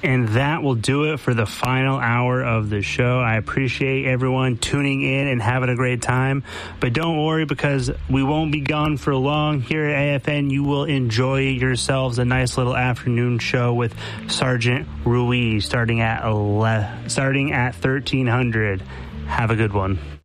And that will do it for the final hour of the show. I appreciate everyone tuning in and having a great time. But don't worry, because we won't be gone for long. Here at AFN, you will enjoy yourselves a nice little afternoon show with Sergeant Ruiz starting at 1300. Have a good one.